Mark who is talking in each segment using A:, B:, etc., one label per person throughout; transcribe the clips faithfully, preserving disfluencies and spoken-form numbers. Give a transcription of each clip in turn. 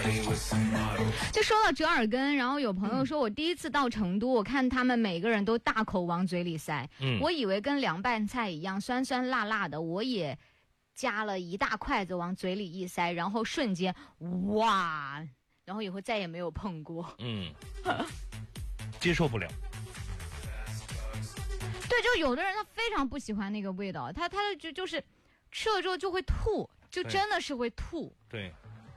A: 就说到折耳根，然后有朋友说我第一次到成都，我看他们每个人都大口往嘴里塞，
B: 嗯，
A: 我以为跟凉拌菜一样酸酸辣辣的，我也加了一大筷子往嘴里一塞，然后瞬间哇，然后以后再也没有碰过。
B: 嗯，接受不了。
A: 对，就有的人他非常不喜欢那个味道，他他就就是吃了之后就会吐，就真的是会吐。
B: 对。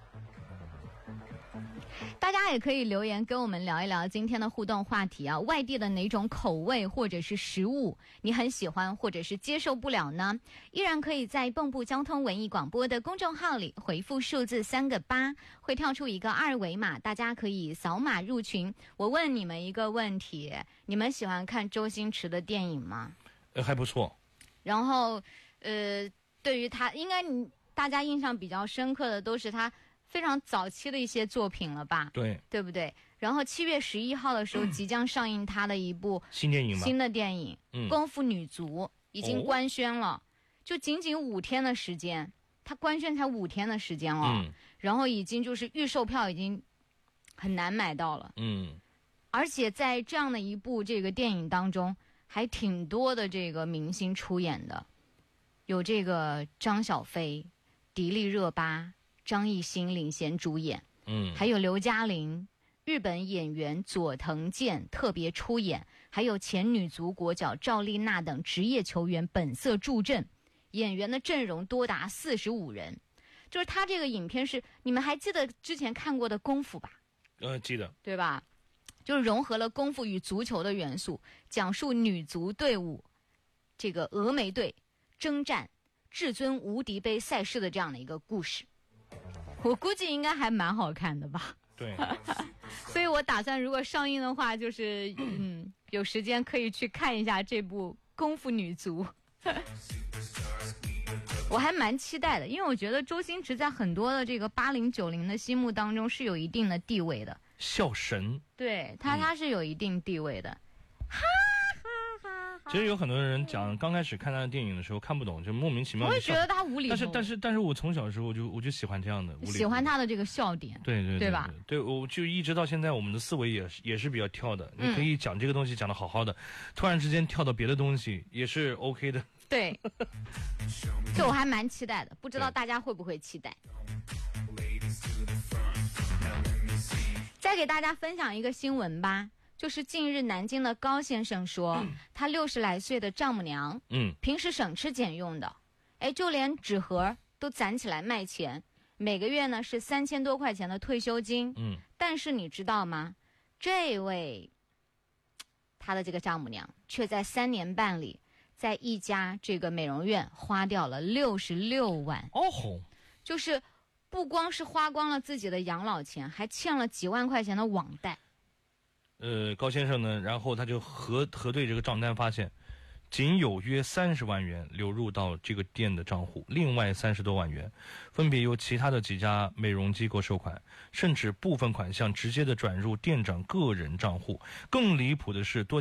A: 大家也可以留言跟我们聊一聊今天的互动话题啊，外地的哪种口味或者是食物你很喜欢或者是接受不了呢？依然可以在蚌埠交通文艺广播的公众号里回复数字三个八，会跳出一个二维码，大家可以扫码入群。我问你们一个问题，你们喜欢看周星驰的电影吗？
B: 呃，还不错。
A: 然后呃，对于他应该你大家印象比较深刻的都是他非常早期的一些作品了吧？
B: 对，
A: 对不对？然后七月十一号的时候，即将上映他的一部
B: 新电影吗？
A: 新的电影《
B: 嗯、
A: 功夫女足》已经官宣了，哦、就仅仅五天的时间，他官宣才五天的时间哦，
B: 嗯、
A: 然后已经就是预售票已经很难买到了，
B: 嗯，
A: 而且在这样的一部这个电影当中，还挺多的这个明星出演的，有这个张小斐、迪丽热巴。张艺兴领衔主演，
B: 嗯，
A: 还有刘嘉玲、日本演员佐藤健特别出演，还有前女足国脚赵丽娜等职业球员本色助阵，演员的阵容多达四十五人。就是他这个影片是你们还记得之前看过的功夫吧？
B: 呃，记得，
A: 对吧？就是融合了功夫与足球的元素，讲述女足队伍这个峨眉队征战至尊无敌杯赛事的这样的一个故事。我估计应该还蛮好看的吧。
B: 对，
A: 所以我打算如果上映的话，就是嗯，有时间可以去看一下这部《功夫女足》。我还蛮期待的，因为我觉得周星驰在很多的这个八零九零的心目当中是有一定的地位的。
B: 笑神，
A: 对他，他是有一定地位的。哈哈哈！
B: 其实有很多人讲，刚开始看他的电影的时候看不懂，就莫名其妙。
A: 我会觉得他无厘头。
B: 但是但是但是我从小的时候我就我就喜欢这样的无厘头，
A: 喜欢他的这个笑点。
B: 对对
A: 对, 对吧？
B: 对，我就一直到现在，我们的思维也是也是比较跳的。你可以讲这个东西讲得好好的，嗯、突然之间跳到别的东西也是 OK 的。
A: 对，这我还蛮期待的，不知道大家会不会期待。再给大家分享一个新闻吧。就是近日南京的高先生说，嗯、他六十来岁的丈母娘，
B: 嗯，
A: 平时省吃俭用的，哎，就连纸盒都攒起来卖钱，每个月呢是三千多块钱的退休金，
B: 嗯，
A: 但是你知道吗？这位他的这个丈母娘却在三年半里，在一家这个美容院花掉了六十六万，
B: 哦吼，
A: 就是不光是花光了自己的养老钱，还欠了几万块钱的网贷。
B: 呃，高先生呢，然后他就核核对这个账单，发现仅有约三十万元流入到这个店的账户，另外三十多万元分别由其他的几家美容机构收款，甚至部分款项直接的转入店长个人账户。更离谱的是，多